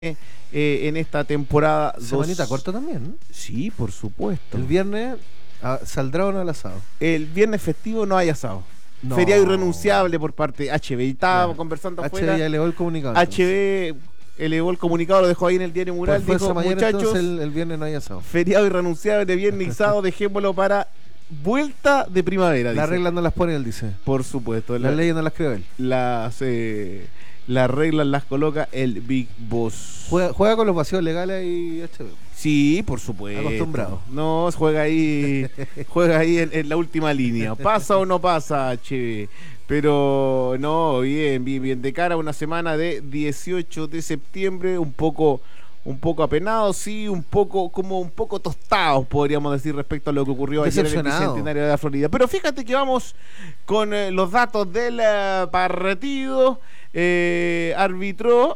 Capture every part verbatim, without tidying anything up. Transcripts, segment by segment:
eh, en esta temporada. Semanita dos... corta también, ¿no? Sí, por supuesto. El viernes ah, saldrá o no el asado. El viernes festivo no hay asado. No. Feriado irrenunciable por parte de H B. Y estábamos Claro. conversando H B afuera. ya elevó el comunicado. H B elevó el comunicado, lo dejó ahí en el diario Mural. Pues dijo, mañana, muchachos, el, el viernes no hay asado. Feriado irrenunciable, viernes y sábado, dejémoslo para vuelta de primavera. Las dice. reglas no las pone él, dice. Por supuesto. Las la, leyes no las creo él. Las, eh, las reglas las coloca el Big Boss. Juega, juega con los vacíos legales y H B. Sí, por supuesto. Acostumbrado. No, juega ahí, juega ahí en, en la última línea. ¿Pasa o no pasa, che? Pero no, bien, bien, bien. De cara a una semana de dieciocho de septiembre, un poco, un poco apenados, sí, un poco, como un poco tostados, podríamos decir, respecto a lo que ocurrió ayer en el Bicentenario de la Florida. Pero fíjate que vamos con eh, los datos del uh, partido. Eh, arbitró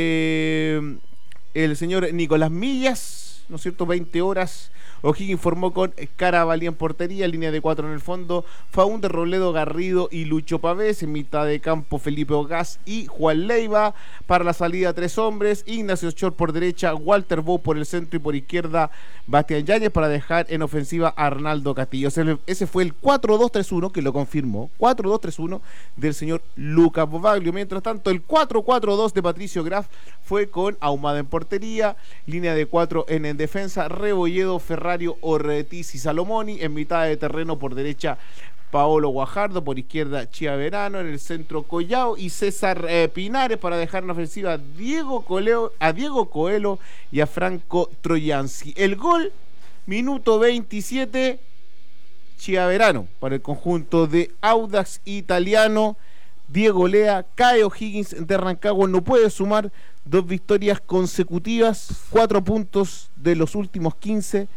eh, el señor Nicolás Millas, ¿no es cierto? veinte horas. O'Higgins informó con Carabalí en portería, línea de cuatro en el fondo, Faúnde, Robledo, Garrido y Lucho Pavés, en mitad de campo Felipe Ogaz y Juan Leiva, para la salida tres hombres, Ignacio Chor por derecha, Walter Bou por el centro y por izquierda Bastián Yáñez, para dejar en ofensiva a Arnaldo Castillo. Ese fue el cuatro dos tres uno que lo confirmó, cuatro dos tres uno del señor Lucas Bovaglio. Mientras tanto, el cuatro cuatro dos de Patricio Graf fue con Ahumada en portería, línea de cuatro en, en defensa, Rebolledo, Ferrari, Ortiz y Salomoni, en mitad de terreno por derecha Paolo Guajardo, por izquierda Chía Verano, en el centro Collao y César eh, Pinares, para dejar en ofensiva a Diego, Coleo, a Diego Coelho y a Franco Trojansky. El gol, minuto veintisiete, Chía Verano para el conjunto de Audax Italiano. Diego Lea, cae O'Higgins de Rancagua, no puede sumar dos victorias consecutivas, cuatro puntos de los últimos quince.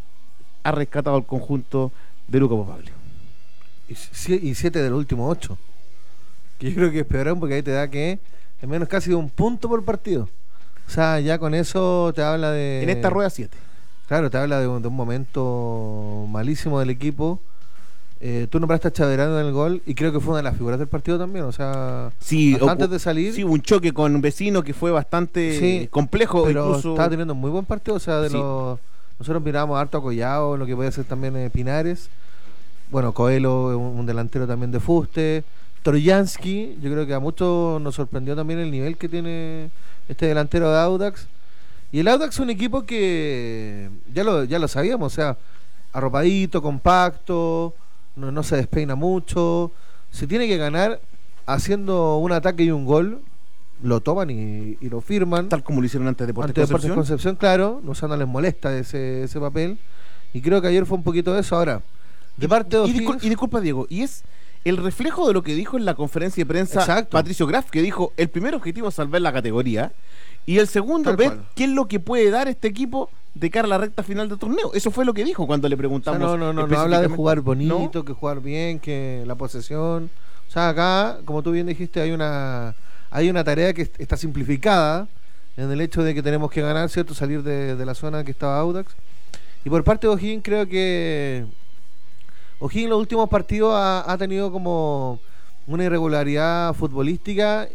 Ha rescatado el conjunto de Lucas Bovaglio. Y, y siete de los últimos ocho. Que yo creo que es peor, porque ahí te da que es menos casi de un punto por partido. O sea, ya con eso te habla de... En esta rueda siete. Claro, te habla de un, de un momento malísimo del equipo. Eh, tú nombraste a Chaverano en el gol y creo que fue una de las figuras del partido también. O sea, sí, antes de salir... Sí, un choque con un vecino que fue bastante sí, complejo. Pero incluso... estaba teniendo un muy buen partido. O sea, de sí. los... Nosotros mirábamos harto a Collao, lo que puede ser también eh, Pinares. Bueno, Coelho, un, un delantero también de fuste. Trojansky, yo creo que a muchos nos sorprendió también el nivel que tiene este delantero de Audax. Y el Audax es un equipo que ya lo, ya lo sabíamos, o sea, arropadito, compacto, no, no se despeina mucho. Se tiene que ganar haciendo un ataque y un gol. Lo toman y, y lo firman. Tal como lo hicieron antes de Deportes Concepción. Concepción. Concepción, claro. No, o sea, no les molesta ese, ese papel. Y creo que ayer fue un poquito de eso. Ahora, de y, parte de y, discul y disculpa, Diego, y es el reflejo de lo que dijo en la conferencia de prensa Exacto. Patricio Graf, que dijo, el primer objetivo es salvar la categoría, y el segundo, Tal ver cual. qué es lo que puede dar este equipo de cara a la recta final del torneo. Eso fue lo que dijo cuando le preguntamos. O sea, no, no, no, no habla de jugar bonito, ¿no? Que jugar bien, que la posesión. O sea, acá, como tú bien dijiste, hay una... Hay una tarea que está simplificada en el hecho de que tenemos que ganar, ¿cierto? Salir de, de la zona que estaba Audax. Y por parte de O'Higgins creo que O'Higgins en los últimos partidos ha, ha tenido como una irregularidad futbolística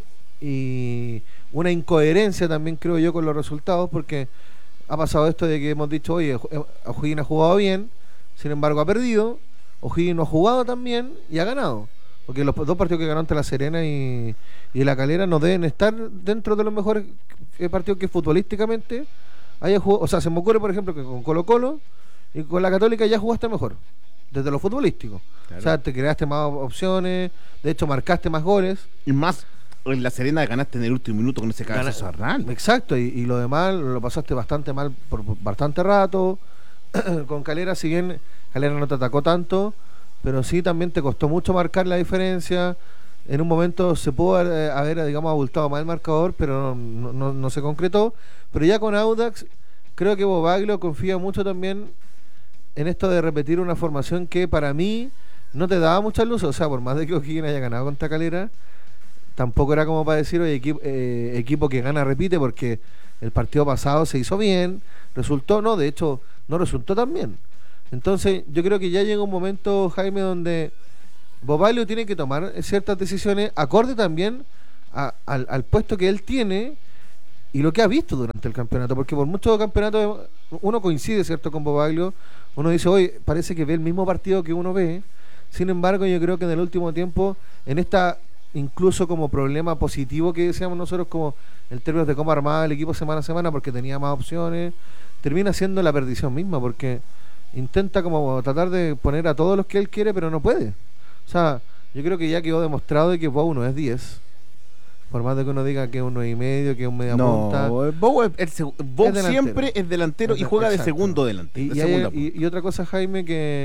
y una incoherencia también, creo yo, con los resultados, porque ha pasado esto de que hemos dicho, oye, O'Higgins ha jugado bien, sin embargo ha perdido, O'Higgins no ha jugado tan bien y ha ganado. Porque los dos partidos que ganó ante La Serena y, y La Calera no deben estar dentro de los mejores partidos que futbolísticamente haya jugado. O sea, se me ocurre, por ejemplo, que con Colo Colo y con la Católica ya jugaste mejor, desde lo futbolístico. Claro. O sea, te creaste más opciones, de hecho marcaste más goles. Y más, en La Serena ganaste en el último minuto con ese cabezazo Arnal. Exacto, y, y lo demás lo pasaste bastante mal por, por bastante rato. Con Calera, si bien Calera no te atacó tanto, pero sí también te costó mucho marcar la diferencia. En un momento se pudo haber, haber digamos, abultado más el marcador, pero no, no, no se concretó. Pero ya con Audax, creo que Bovaglio confía mucho también en esto de repetir una formación que para mí no te daba mucha luz. O sea, por más de que O'Higgins haya ganado contra Calera, tampoco era como para decir, oye, equipo, eh, equipo que gana repite, porque el partido pasado se hizo bien, resultó, no, de hecho, no resultó tan bien. Entonces yo creo que ya llega un momento, Jaime, donde Bovaglio tiene que tomar ciertas decisiones acorde también a, al, al puesto que él tiene y lo que ha visto durante el campeonato, porque por muchos campeonatos uno coincide, ¿cierto?, con Bobaglio, uno dice, oye, parece que ve el mismo partido que uno ve, sin embargo yo creo que en el último tiempo, en esta incluso como problema positivo que decíamos nosotros, como en términos de cómo armaba el equipo semana a semana, porque tenía más opciones, termina siendo la perdición misma, porque intenta como tratar de poner a todos los que él quiere, pero no puede. O sea, yo creo que ya quedó demostrado de que Bow no es diez. Por más de que uno diga que es un nueve y medio, que es un media no, punta. Bow, es, el, Bow es siempre es delantero es y juega exacto. de segundo delantero. Y, de y, segunda hay, y, y otra cosa, Jaime, que...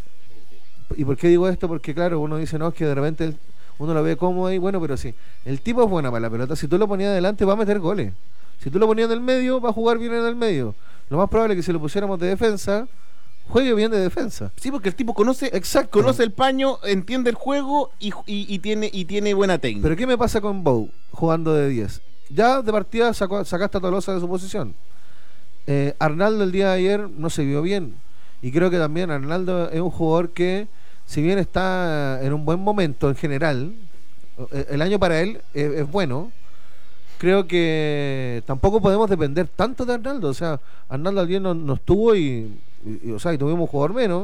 ¿Y por qué digo esto? Porque claro, uno dice, no, es que de repente el, uno lo ve cómodo ahí, bueno, pero sí. El tipo es bueno para la pelota. Si tú lo ponías adelante, va a meter goles. Si tú lo ponías en el medio, va a jugar bien en el medio. Lo más probable es que si lo pusiéramos de defensa, juegue bien de defensa. Sí, porque el tipo conoce, exacto, conoce el paño, entiende el juego y, y, y tiene y tiene buena técnica. Pero ¿qué me pasa con Bow jugando de diez? Ya de partida sacó, sacaste a Tolosa de su posición. Eh, Arnaldo el día de ayer no se vio bien. Y creo que también Arnaldo es un jugador que, si bien está en un buen momento en general, el año para él es, es bueno, creo que tampoco podemos depender tanto de Arnaldo. O sea, Arnaldo ayer no, no estuvo y, y, y, o sea, y tuvimos un jugador menos.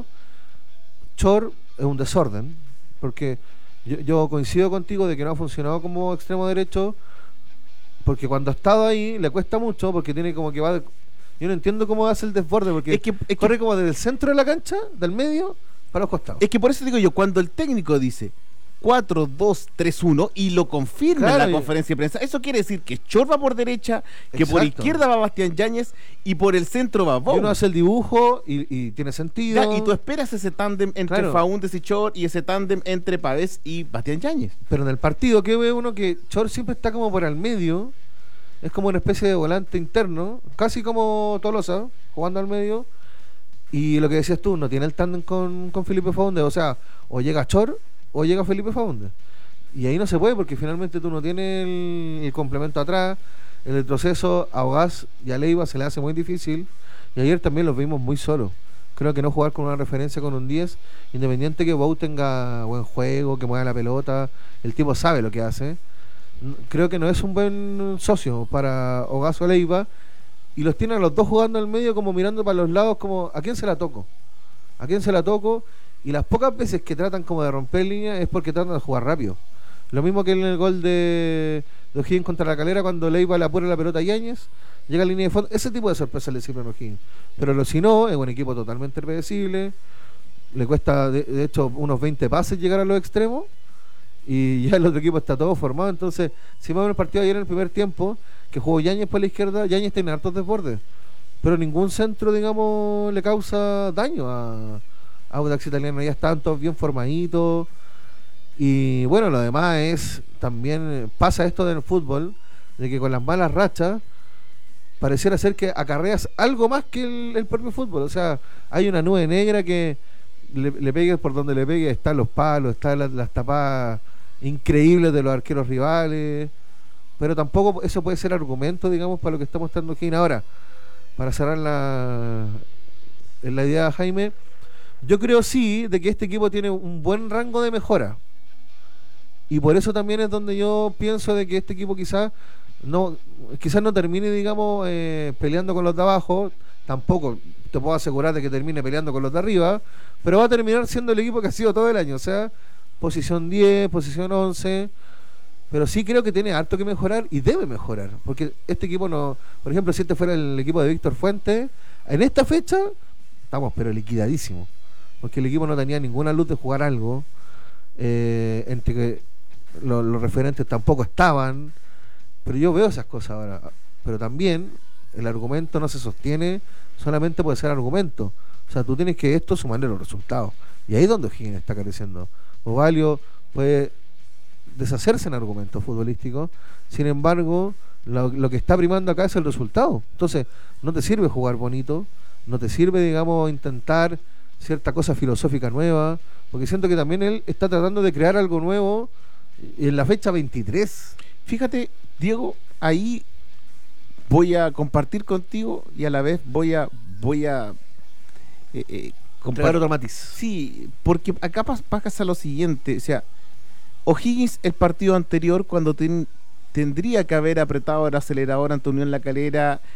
Chor es un desorden, porque yo, yo coincido contigo de que no ha funcionado como extremo derecho, porque cuando ha estado ahí le cuesta mucho, porque tiene como que va... Yo no entiendo cómo hace el desborde, porque es que, es corre que, como desde el centro de la cancha, del medio, para los costados. Es que por eso digo yo, cuando el técnico dice cuatro dos tres uno y lo confirma claro, en la conferencia de prensa, eso quiere decir que Chor va por derecha, que exacto, por izquierda va Bastián Yáñez y por el centro va Bow. Y uno hace el dibujo y, y tiene sentido. Ya, y tú esperas ese tándem entre claro, Faúndez y Chor y ese tándem entre Pavés y Bastián Yáñez. Pero en el partido que ve uno que Chor siempre está como por al medio, es como una especie de volante interno, casi como Tolosa, jugando al medio. Y lo que decías tú, no tiene el tándem con, con Felipe Faúndez, o sea, o llega Chor o llega Felipe Faúndez. Y ahí no se puede porque finalmente tú no tienes el, el complemento atrás, el retroceso a Ogaz y a Leiva se le hace muy difícil. Y ayer también los vimos muy solos. Creo que no jugar con una referencia con un diez, independiente que Bow tenga buen juego, que mueva la pelota, el tipo sabe lo que hace. Creo que no es un buen socio para Ogaz o Leiva. Y los tienen a los dos jugando al medio, como mirando para los lados, como ¿a quién se la toco? ¿A quién se la toco? Y las pocas veces que tratan como de romper línea es porque tratan de jugar rápido. Lo mismo que en el gol de, de O'Higgins contra la Calera, cuando Leiva le apura la pelota a Yáñez, llega a la línea de fondo. Ese tipo de sorpresas le sirven a O'Higgins. Pero lo, si no, es un equipo totalmente predecible. Le cuesta, de, de hecho, unos veinte pases llegar a los extremos. Y ya el otro equipo está todo formado. Entonces, si vamos a ver el partido ayer en el primer tiempo, que jugó Yáñez por la izquierda, Yáñez tiene hartos desbordes, pero ningún centro, digamos, le causa daño a, a Audax Italiano. Ya están todos bien formaditos. Y bueno, lo demás es también pasa esto del fútbol, de que con las malas rachas pareciera ser que acarreas algo más que el, el propio fútbol. O sea, hay una nube negra que le, le pegues por donde le pegues, están los palos, están las, las tapadas increíbles de los arqueros rivales. Pero tampoco eso puede ser argumento, digamos, para lo que está mostrando aquí ahora. Para cerrar la, en la idea de Jaime, yo creo sí de que este equipo tiene un buen rango de mejora. Y por eso también es donde yo pienso de que este equipo quizás no, quizás no termine, digamos, eh, peleando con los de abajo. Tampoco te puedo asegurar de que termine peleando con los de arriba, pero va a terminar siendo el equipo que ha sido todo el año. O sea, posición diez, posición once. Pero sí creo que tiene harto que mejorar y debe mejorar, porque este equipo no, por ejemplo, si este fuera el equipo de Víctor Fuentes, en esta fecha estamos pero liquidadísimos, porque el equipo no tenía ninguna luz de jugar algo, eh, entre que lo, los referentes tampoco estaban, pero yo veo esas cosas ahora. Pero también el argumento no se sostiene solamente por ser argumento, o sea, tú tienes que esto sumarle los resultados, y ahí es donde O'Higgins está careciendo. Ovalio puede deshacerse en argumentos futbolísticos, sin embargo lo, lo que está primando acá es el resultado. Entonces no te sirve jugar bonito, no te sirve, digamos, intentar cierta cosa filosófica nueva, porque siento que también él está tratando de crear algo nuevo en la fecha veintitrés. Fíjate, Diego, ahí voy a compartir contigo y a la vez voy a voy a eh, eh, comprar otro matiz. Sí, porque acá pasa lo siguiente, o sea, O'Higgins el partido anterior cuando ten, tendría que haber apretado el acelerador ante Unión La Calera